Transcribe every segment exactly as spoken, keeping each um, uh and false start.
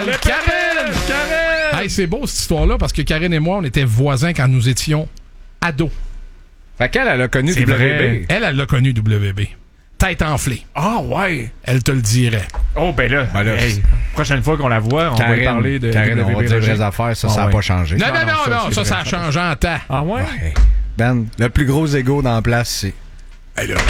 Karen! Karen! Hey, c'est beau cette histoire-là parce que Karen et moi, on était voisins quand nous étions ados. Fait qu'elle, elle a connu c'est W B. Vrai. Elle, elle l'a connu W B. Tête enflée. Ah, oh, ouais. Elle te le dirait. Oh, ben là, ben là hey, prochaine fois qu'on la voit, on Karen, va lui parler de Karen, W B. on va dire vraies affaires, ça, oh, ça n'a ouais. pas changé. Non, non, non, non, non ça, ça, ça a changé en temps. Ah, ouais? ouais. Ben, le plus gros égo dans la place, c'est... Elle là.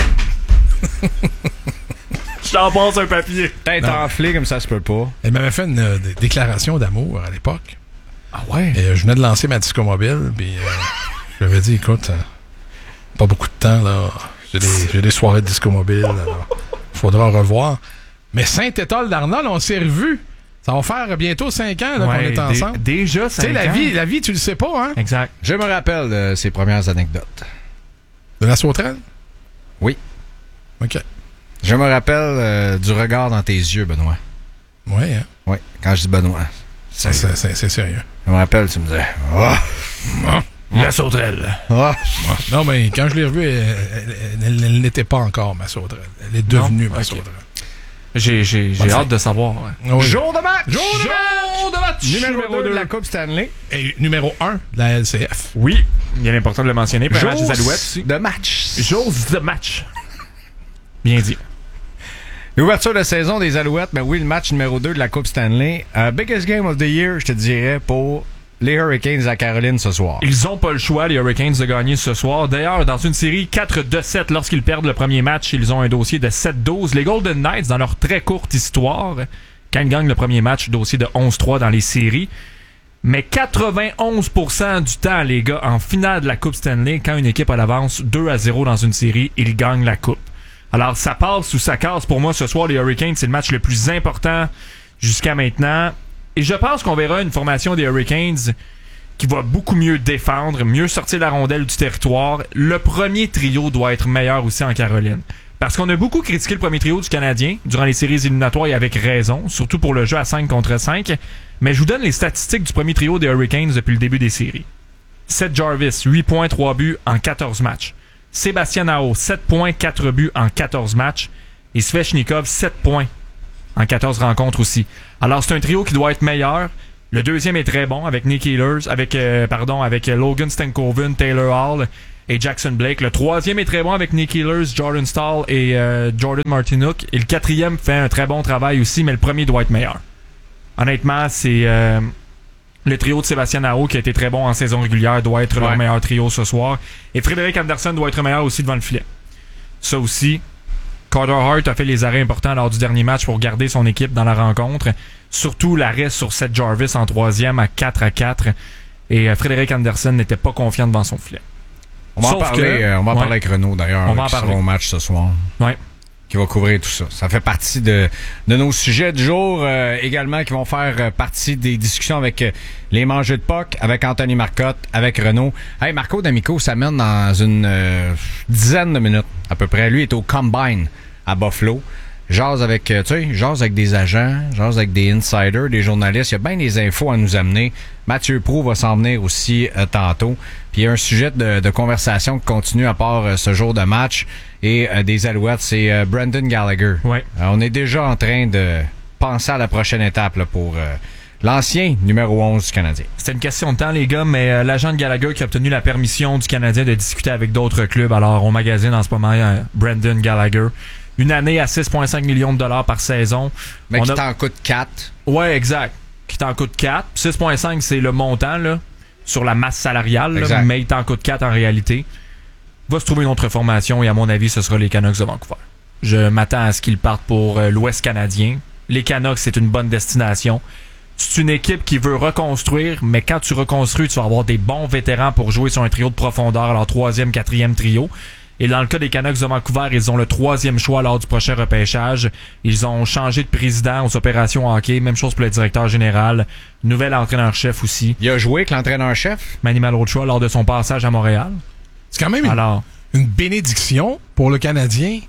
Je t'en passe un papier. Tête enflée comme ça se peut pas. Elle m'avait fait une euh, déclaration d'amour à l'époque. Ah ouais? Et euh, je venais de lancer ma disco mobile, puis euh, je lui avais dit, écoute, euh, pas beaucoup de temps, là. J'ai des, j'ai des soirées de disco mobile, alors faudra revoir. Mais Saint-Étoile d'Arnold, on s'est revus. Ça va faire bientôt cinq ans là, ouais, qu'on est ensemble. Dé- déjà cinq ans. Tu sais, la vie, la vie, tu le sais pas, hein? Exact. Je me rappelle de ses premières anecdotes. De la sauterelle? Oui. OK. Je me rappelle euh, du regard dans tes yeux, Benoît. Oui, hein? Oui, quand je dis Benoît. C'est, c'est, c'est, c'est sérieux. Je me rappelle, tu me disais... Oh. Oh. La sauterelle. Oh. Non, mais quand je l'ai revue, elle, elle, elle, elle n'était pas encore ma sauterelle. Elle est devenue non? ma okay. sauterelle. J'ai, j'ai, j'ai hâte de savoir. Ouais. Oui. Jour de match! Jour de, Jour de match! Numéro deux de la Coupe Stanley. Et numéro un de la L C F. Oui, il est important de le mentionner. Jour match des Alouettes aussi. de match. Jour de match. Bien dit. L'ouverture de saison des Alouettes, ben oui, le match numéro deux de la Coupe Stanley. Uh, biggest game of the year, je te dirais, pour les Hurricanes à Caroline ce soir. Ils n'ont pas le choix, les Hurricanes, de gagner ce soir. D'ailleurs, dans une série quatre de sept, lorsqu'ils perdent le premier match, ils ont un dossier de sept douze. Les Golden Knights, dans leur très courte histoire, quand ils gagnent le premier match, dossier de onze trois dans les séries. Mais quatre-vingt-onze pour cent du temps, les gars, en finale de la Coupe Stanley, quand une équipe a l'avance deux à zéro dans une série, ils gagnent la Coupe. Alors, ça passe ou ça casse. Pour moi, ce soir, les Hurricanes, c'est le match le plus important jusqu'à maintenant. Et je pense qu'on verra une formation des Hurricanes qui va beaucoup mieux défendre, mieux sortir la rondelle du territoire. Le premier trio doit être meilleur aussi en Caroline. Parce qu'on a beaucoup critiqué le premier trio du Canadien durant les séries éliminatoires et avec raison, surtout pour le jeu à cinq contre cinq. Mais je vous donne les statistiques du premier trio des Hurricanes depuis le début des séries. Seth Jarvis, huit points, trois buts en quatorze matchs. Sébastien Aho, sept points, quatre buts en quatorze matchs. Et Svechnikov, sept points en quatorze rencontres aussi. Alors, c'est un trio qui doit être meilleur. Le deuxième est très bon avec Nick Ehlers, avec, euh, pardon, avec Logan Stankoven, Taylor Hall et Jackson Blake. Le troisième est très bon avec Nick Ehlers, Jordan Staal et euh, Jordan Martinook. Et le quatrième fait un très bon travail aussi, mais le premier doit être meilleur. Honnêtement, c'est... Euh, le trio de Sébastien Aho, qui a été très bon en saison régulière, doit être ouais. leur meilleur trio ce soir. Et Frédéric Andersen doit être meilleur aussi devant le filet. Ça aussi, Carter Hart a fait les arrêts importants lors du dernier match pour garder son équipe dans la rencontre. Surtout l'arrêt sur Seth Jarvis en troisième à quatre à quatre. Et Frédéric Andersen n'était pas confiant devant son filet. On va Sauf en parler, que, euh, on va en ouais. parler avec Renaud d'ailleurs, on va qui en sera au match ce soir. Ouais. Qui va couvrir tout ça. Ça fait partie de, de nos sujets du jour euh, également, qui vont faire euh, partie des discussions avec euh, les mangeux de P O C, avec Anthony Marcotte, avec Renaud. Hey, Marco D'Amico s'amène dans une euh, dizaine de minutes à peu près. Lui est au Combine à Buffalo. Jase avec, euh, tu sais, jase avec des agents, jase avec des insiders, des journalistes. Il y a bien des infos à nous amener. Mathieu Proulx va s'en venir aussi euh, tantôt. Puis il y a un sujet de, de conversation qui continue à part euh, ce jour de match et euh, des Alouettes, c'est euh, Brendan Gallagher. Ouais. Euh, on est déjà en train de penser à la prochaine étape là, pour euh, l'ancien numéro onze du Canadien. C'était une question de temps, les gars, mais euh, l'agent de Gallagher qui a obtenu la permission du Canadien de discuter avec d'autres clubs. Alors, on magasine en ce moment euh, Brendan Gallagher. Une année à six virgule cinq millions de dollars par saison. Mais on qui a... t'en coûte quatre. Ouais, exact. Qui t'en coûte quatre. six virgule cinq, c'est le montant, là, sur la masse salariale, là, mais il t'en coûte quatre en réalité. Va se trouver une autre formation et à mon avis, ce sera les Canucks de Vancouver. Je m'attends à ce qu'ils partent pour euh, l'Ouest canadien. Les Canucks, c'est une bonne destination. C'est une équipe qui veut reconstruire, mais quand tu reconstruis, tu vas avoir des bons vétérans pour jouer sur un trio de profondeur, leur troisième, quatrième trio. Et dans le cas des Canucks de Vancouver, ils ont le troisième choix lors du prochain repêchage. Ils ont changé de président aux opérations hockey. Même chose pour le directeur général. Nouvel entraîneur-chef aussi. Il a joué avec l'entraîneur-chef? Manny Malhotra lors de son passage à Montréal. C'est quand même une, Alors, une bénédiction pour le Canadien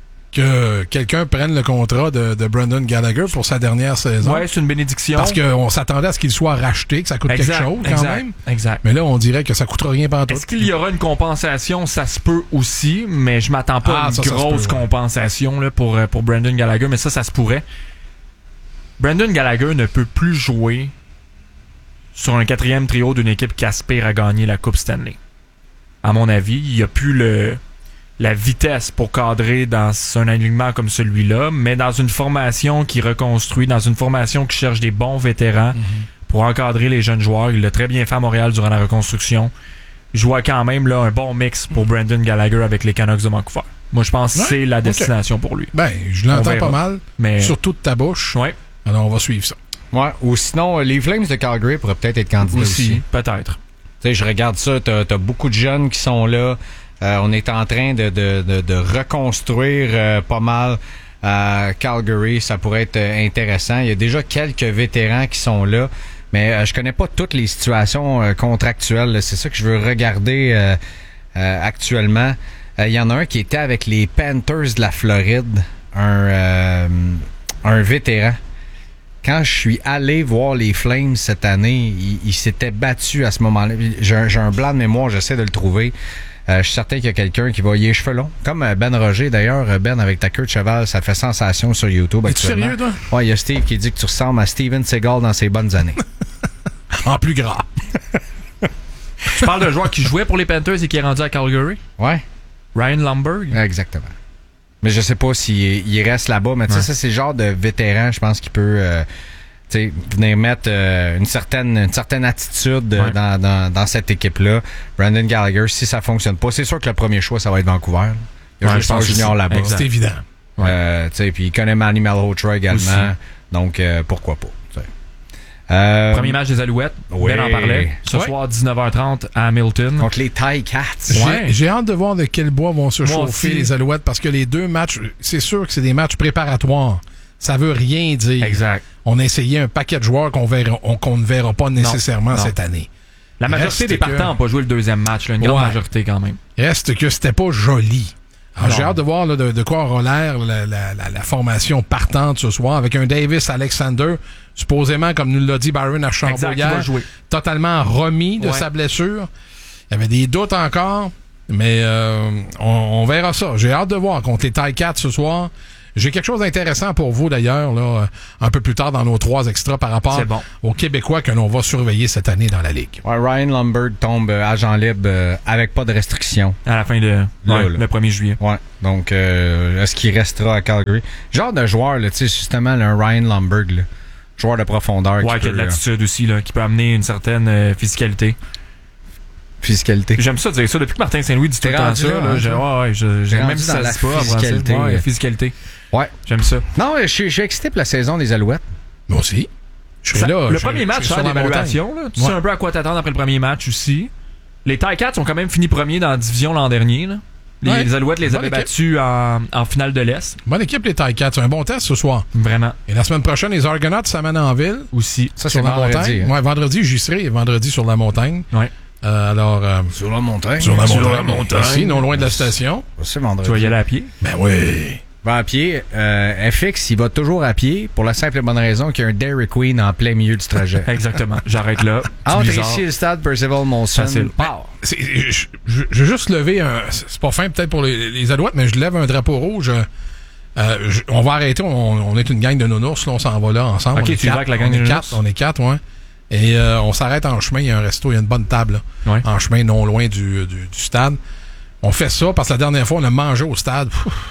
que quelqu'un prenne le contrat de, de Brendan Gallagher pour sa dernière saison. Ouais, c'est une bénédiction. Parce qu'on s'attendait à ce qu'il soit racheté, que ça coûte exact, quelque chose quand exact, même. Exact. Mais là, on dirait que ça coûtera rien pantoute. Est-ce qu'il y aura une compensation? Ça se peut aussi, mais je m'attends pas ah, à une ça, grosse peut, ouais. compensation là, pour, pour Brendan Gallagher, mais ça, ça se pourrait. Brendan Gallagher ne peut plus jouer sur un quatrième trio d'une équipe qui aspire à gagner la Coupe Stanley. À mon avis, il n'y a plus le, la vitesse pour cadrer dans un alignement comme celui-là, mais dans une formation qui reconstruit, dans une formation qui cherche des bons vétérans mm-hmm. pour encadrer les jeunes joueurs. Il l'a très bien fait à Montréal durant la reconstruction. Il jouait quand même là, un bon mix pour Brendan Gallagher avec les Canucks de Vancouver. Moi, je pense que ouais, c'est la destination okay. pour lui. Ben, je l'entends pas mal, mais... surtout de ta bouche. Ouais. Alors, on va suivre ça. Ouais, ou sinon, les Flames de Calgary pourraient peut-être être candidats aussi. aussi. Peut-être. Tu sais, je regarde ça, t'as, t'as beaucoup de jeunes qui sont là. Euh, on est en train de, de, de, de reconstruire euh, pas mal euh, Calgary. Ça pourrait être euh, intéressant. Il y a déjà quelques vétérans qui sont là, mais euh, je connais pas toutes les situations euh, contractuelles. Là. C'est ça que je veux regarder euh, euh, actuellement. Il euh, y en a un qui était avec les Panthers de la Floride, un, euh, un vétéran. Quand je suis allé voir les Flames cette année, il, il s'était battu à ce moment-là. J'ai un, j'ai un blanc de mémoire, j'essaie de le trouver. Euh, je suis certain qu'il y a quelqu'un qui va y les cheveux longs. Comme Ben Roger, d'ailleurs. Ben, avec ta queue de cheval, ça fait sensation sur YouTube actuellement. Es-tu sérieux, toi? Ouais, il y a Steve qui dit que tu ressembles à Steven Seagal dans ses bonnes années. En plus gras. Tu parles d'un joueur qui jouait pour les Panthers et qui est rendu à Calgary? Ouais. Ryan Lumberg? Exactement. Mais je sais pas s'il il reste là-bas, mais tu sais, ouais. ça, c'est le genre de vétéran, je pense, qui peut euh, venir mettre euh, une certaine une certaine attitude ouais. dans, dans, dans cette équipe-là. Brendan Gallagher, si ça fonctionne pas, c'est sûr que le premier choix, ça va être Vancouver. Il y a ouais, juste un junior là-bas. C'est évident. Euh, puis il connaît Manny Malhotra également, aussi. Donc euh, pourquoi pas. Euh, Premier match des Alouettes, oui. Ben en parlait. Ce ouais. soir, dix-neuf heures trente à Hamilton. Contre les Ticats. Ouais. J'ai, j'ai hâte de voir de quel bois vont se Moi chauffer aussi. les Alouettes parce que les deux matchs, c'est sûr que c'est des matchs préparatoires. Ça veut rien dire. Exact. On a essayé un paquet de joueurs qu'on, verra, on, qu'on ne verra pas nécessairement non, non. cette année. La majorité Reste des partants n'ont que... pas joué le deuxième match. Là, une grande ouais. majorité quand même. Reste que c'était pas joli. Alors, j'ai hâte de voir là, de, de quoi aura l'air la, la, la, la formation partante ce soir avec un Davis Alexander, supposément, comme nous l'a dit Byron Archambault hier, totalement remis de ouais. sa blessure. Il y avait des doutes encore, mais euh, on, on verra ça. J'ai hâte de voir contre les Ticats ce soir. J'ai quelque chose d'intéressant pour vous d'ailleurs, là, un peu plus tard dans nos trois extras par rapport bon. aux Québécois que l'on va surveiller cette année dans la Ligue. Ouais, Ryan Lumberg tombe euh, agent libre euh, avec pas de restrictions. À la fin de là, ouais, là. le premier juillet. Ouais. Donc, euh, est-ce qu'il restera à Calgary? Genre de joueur, tu sais, justement, le Ryan Lumberg, là, joueur de profondeur. Ouais, qui, qui a de l'attitude euh, aussi, là, qui peut amener une certaine euh, physicalité. Physicalité. J'aime ça dire ça. Depuis que Martin Saint-Louis dit tout le temps ça, là, là, je, ouais, ouais, je, j'ai même si ça se dit pas. Physicalité. Ouais, ouais, physicalité. Ouais. J'aime ça. Non, je suis excité pour la saison des Alouettes. Moi aussi. Je suis ça, là. Le je, premier match, c'est l'évaluation. Là. Tu ouais. sais un peu à quoi t'attendre après le premier match aussi. Les Ticats ont quand même fini premier dans la division l'an dernier. Là. Les, ouais. les Alouettes les Bonne avaient équipe. battus en, en finale de l'Est. Bonne équipe, les Ticats. C'est un bon test ce soir. Vraiment. Et la semaine prochaine, les Argonauts s'amènent en ville. Aussi. Ça, c'est sur la montagne. Hein. Ouais, vendredi, j'y serai. Vendredi sur la montagne. Ouais. Euh, alors, euh, sur la montagne. Sur la sur montagne. La montagne. Aussi, non loin de la station. C'est vendredi. Tu vas y aller à pied? Ben oui. Va à pied. Euh, F X, il va toujours à pied pour la simple et bonne raison qu'il y a un Dairy Queen en plein milieu du trajet. Exactement. J'arrête là. Entre ici et le stade Percival Molson. Facile. Ben, c'est, je, je, je veux juste lever un... C'est pas fin peut-être pour les, les Alouettes, mais je lève un drapeau rouge. Euh, je, on va arrêter. On, on est une gang de nounours. Là, on s'en va là ensemble. OK, on tu vas avec la gang de nounours? On est quatre, ouais. Et euh, on s'arrête en chemin. Il y a un resto. Il y a une bonne table là, ouais. en chemin non loin du, du, du stade. On fait ça parce que la dernière fois, on a mangé au stade.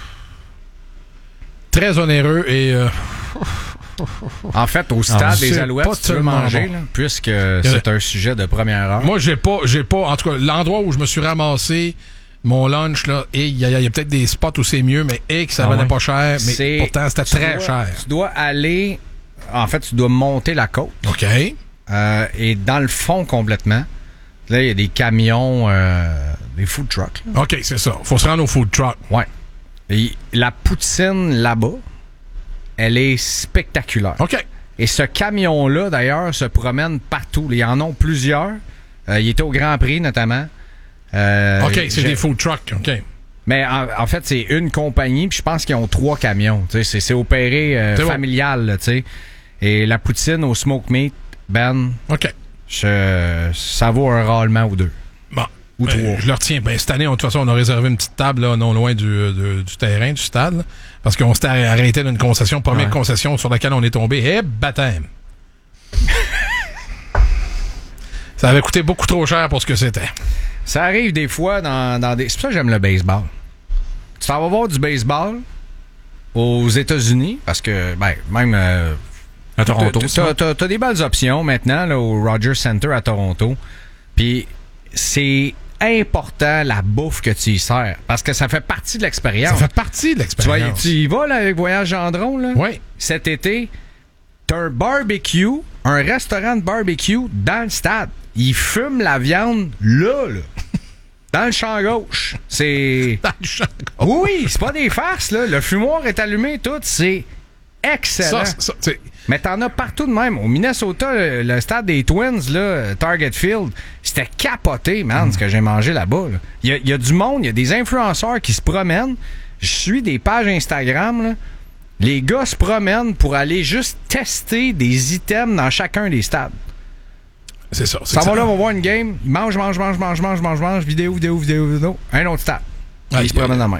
Très onéreux et... Euh... En fait, au stade ah, des Alouettes, pas tu veux manger, bon. là, puisque c'est un sujet de première heure. Moi, j'ai pas, j'ai pas... En tout cas, l'endroit où je me suis ramassé mon lunch, là, et il y, y a peut-être des spots où c'est mieux, mais et que ça ah valait ouais. pas cher, mais c'est, pourtant, c'était très dois, cher. Tu dois aller... En fait, tu dois monter la côte. OK. Euh, et dans le fond, complètement, là, il y a des camions, euh, des food trucks. Là. OK, c'est ça. Faut se rendre au food truck. Ouais. Et la poutine là-bas, elle est spectaculaire. OK. Et ce camion-là, d'ailleurs, se promène partout. Il y en a plusieurs. Euh, il était au Grand Prix, notamment. Euh, OK, c'est j'ai... des food trucks. OK. Mais en, en fait, c'est une compagnie, puis je pense qu'ils ont trois camions. C'est, c'est opéré euh, c'est familial, tu sais. Et la poutine au smoke meat, Ben, OK. Je, ça vaut un râlement ou deux. Bon. ou Ben, trois? je le retiens. Ben, cette année, on- de toute façon, on a réservé une petite table là, non loin du, de- du terrain, du stade, là, parce qu'on s'était arrêté d'une concession, première Ouais. concession sur laquelle on est tombé. Eh, baptême! Ça avait coûté beaucoup trop cher pour ce que c'était. Ça arrive des fois dans, dans des... C'est pour ça que j'aime le baseball. Tu t'en vas voir du baseball aux États-Unis, parce que, ben, même... euh, À Toronto. T'as- ça. T'as, t'as, t'as des belles options maintenant là, au Rogers Center à Toronto. Puis c'est important la bouffe que tu y sers. Parce que ça fait partie de l'expérience. Ça fait partie de Tu, vas y- l'expérience. tu y vas là, avec Voyage Gendron là? Oui. Cet été, t'as un barbecue, un restaurant de barbecue dans le stade. Ils fument la viande là, là. Dans le champ gauche. C'est... Dans le champ. Oui, c'est pas des farces, là. Le fumoir est allumé, tout. C'est excellent. Ça, ça, c'est- Mais t'en as partout de même. Au Minnesota, le, le stade des Twins, là, Target Field, c'était capoté, man, ce que j'ai mangé là-bas. là. Il y, a, il y a du monde, il y a des influenceurs qui se promènent. Je suis des pages Instagram, là. Les gars se promènent pour aller juste tester des items dans chacun des stades. c'est ça. c'est Ça va ça. là, on va voir une game, ils mangent, mangent, mangent, mangent, mangent, mangent, mangent, vidéo, vidéo, vidéo, vidéo, un autre stade. Ah, Ils se il y a- promènent dans la main.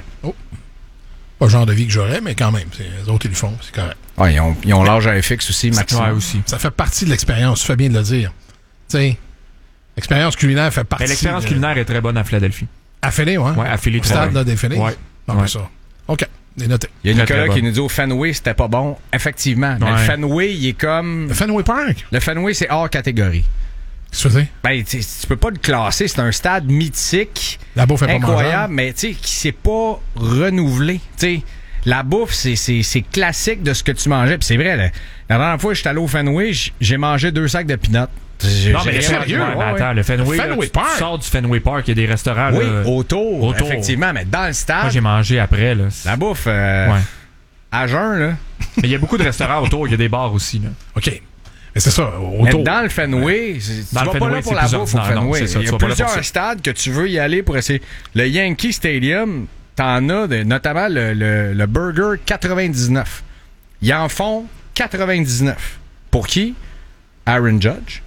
Pas le genre de vie que j'aurais, mais quand même. C'est, les autres, ils le font. C'est correct. Ouais, ils ont, ils ont l'âge à F X aussi, Maxime. Ouais, aussi. Ça fait partie de l'expérience. Tu fais bien de le dire. Tu sais, l'expérience culinaire fait partie. Mais l'expérience de... culinaire est très bonne à Philadelphie. À Philly, ouais. Ouais, à Philly, Au très stade bien. là, des Phillies. Ouais. Non, Ouais. mais ça. OK. C'est noté. Il y a Très, Nicolas très qui bon. nous dit au Fenway, c'était pas bon. Effectivement. Mais Ouais. le Fenway, il est comme. Le Fenway Park. Le Fenway, c'est hors catégorie. Qu'est-ce que tu faisais? Ben, tu sais, tu peux pas le classer. C'est un stade mythique, La bouffe est pas incroyable, mangeable. mais tu sais, qui s'est pas renouvelé. Tu sais, la bouffe, c'est, c'est, c'est classique de ce que tu mangeais. Puis c'est vrai, là, la dernière fois que j'étais allé au Fenway, j- j'ai mangé deux sacs de peanuts. J'ai- Non, mais j'ai le rien sérieux, mangé. ouais, Ouais, mais ouais. attends, le Fenway, Le là, Fenway tu, Park. tu sors du Fenway Park, il y a des restaurants. Oui, là. autour, autour. effectivement, mais dans le stade, Moi, j'ai mangé après. Là. la bouffe, euh, Ouais. à jeun, là. Mais il y a beaucoup de restaurants autour, il y a des bars aussi. Là. OK. Mais c'est ça, Mais autour. dans le Fenway, c'est- tu Dans vas le pas Fenway, là pour c'est la plus bouffe au ordinaire, non, Fenway. c'est ça, Il y tu a vas pas là pour plusieurs ça. stades que tu veux y aller pour essayer. Le Yankee Stadium, t'en as de- notamment le, le, le Burger quatre-vingt-dix-neuf. Ils en font quatre-vingt-dix-neuf. Pour qui? Aaron Judge.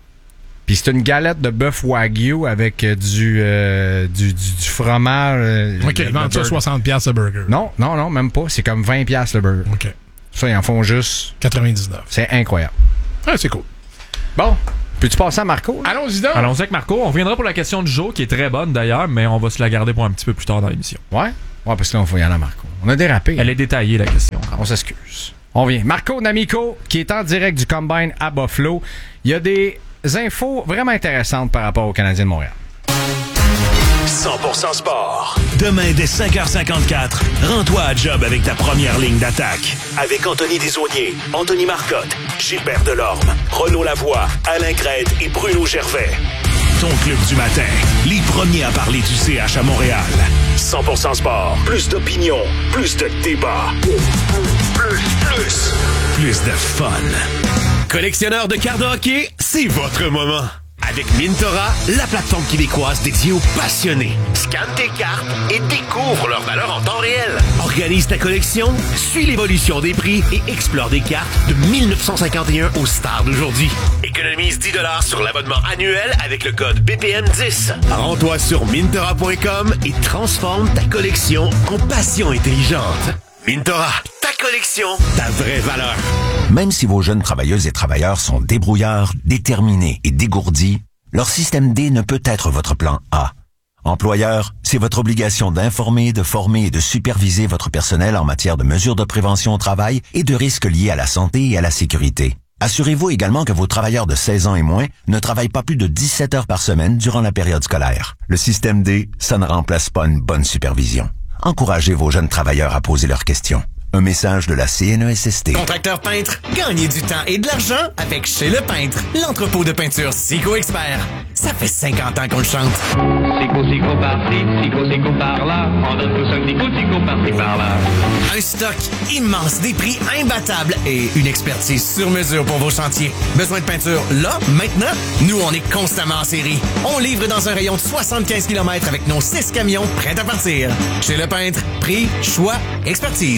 Puis c'est une galette de bœuf Wagyu avec euh, du, euh, du, du, du fromage. euh, OK, le- ils le vendent ça burger. soixante piastres le burger. Non, non, non, même pas. C'est comme vingt piastres le burger. OK. Ça, ils en font juste. quatre-vingt-dix-neuf. C'est incroyable. Ah, c'est cool. Bon, peux-tu passer à Marco? Allons-y donc. Allons-y avec Marco. On reviendra pour la question du jour, qui est très bonne d'ailleurs, mais on va se la garder pour un petit peu plus tard dans l'émission. Ouais? Ouais, parce que là, on faut y aller à Marco. On a dérapé. Elle est détaillée, la question. On s'excuse. On vient. Marco D'Amico, qui est en direct du Combine à Buffalo. Il y a des infos vraiment intéressantes par rapport aux Canadiens de Montréal. cent pour cent sport. Demain, dès cinq heures cinquante-quatre, rends-toi à job avec ta première ligne d'attaque. Avec Anthony Desaulniers, Anthony Marcotte, Gilbert Delorme, Renaud Lavoie, Alain Crête et Bruno Gervais. Ton club du matin, les premiers à parler du C H à Montréal. cent pour cent sport, plus d'opinion, plus de débat. Plus, plus, plus de fun. Collectionneur de cartes de hockey, c'est votre moment. Avec Mintora, la plateforme québécoise dédiée aux passionnés. Scanne tes cartes et découvre leur valeur en temps réel. Organise ta collection, suis l'évolution des prix et explore des cartes de dix-neuf cent cinquante et un aux stars d'aujourd'hui. Économise dix dollars sur l'abonnement annuel avec le code B P M dix. Rends-toi sur mintora point com et transforme ta collection en passion intelligente. Mintora, ta collection, ta vraie valeur. Même si vos jeunes travailleuses et travailleurs sont débrouillards, déterminés et dégourdis, leur système D ne peut être votre plan A. Employeur, c'est votre obligation d'informer, de former et de superviser votre personnel en matière de mesures de prévention au travail et de risques liés à la santé et à la sécurité. Assurez-vous également que vos travailleurs de seize ans et moins ne travaillent pas plus de dix-sept heures par semaine durant la période scolaire. Le système D, ça ne remplace pas une bonne supervision. Encouragez vos jeunes travailleurs à poser leurs questions. Un message de la C N E S S T. Contracteur peintre, gagnez du temps et de l'argent avec Chez Le Peintre, l'entrepôt de peinture Sico Expert. Ça fait cinquante ans qu'on le chante. Sico, sico par-ci, sico, sico par-là. On donne tous un petit coup de sico par-ci, par-là. Un stock immense, des prix imbattables et une expertise sur mesure pour vos chantiers. Besoin de peinture là, maintenant? Nous, on est constamment en série. On livre dans un rayon de soixante-quinze kilomètres avec nos six camions prêts à partir. Chez Le Peintre, prix, choix, expertise.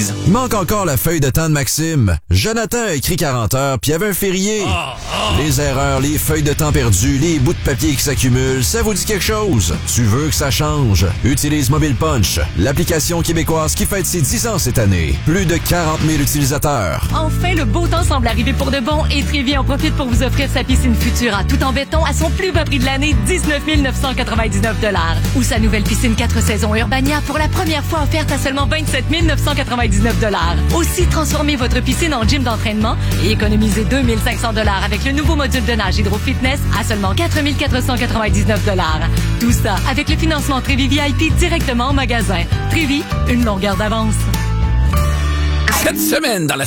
manque encore la feuille de temps de Maxime. Jonathan a écrit quarante heures, puis il y avait un férié. Oh, oh. Les erreurs, les feuilles de temps perdues, les bouts de papier qui s'accumulent, ça vous dit quelque chose? Tu veux que ça change? Utilise Mobile Punch, l'application québécoise qui fête ses dix ans cette année. Plus de quarante mille utilisateurs. Enfin, le beau temps semble arriver pour de bon et Trévi en profite pour vous offrir sa piscine Futura tout en béton à son plus bas prix de l'année, dix-neuf mille neuf cent quatre-vingt-dix-neuf dollars. Ou sa nouvelle piscine quatre saisons Urbania pour la première fois offerte à seulement vingt-sept mille neuf cent quatre-vingt-dix-neuf dollars. Aussi, transformez votre piscine en gym d'entraînement et économisez deux mille cinq cents dollars avec le nouveau module de nage Hydro Fitness à seulement quatre mille quatre cent quatre-vingt-dix-neuf dollars. Tout ça avec le financement Trévi V I P directement en magasin. Trévi, une longueur d'avance. Cette semaine, dans la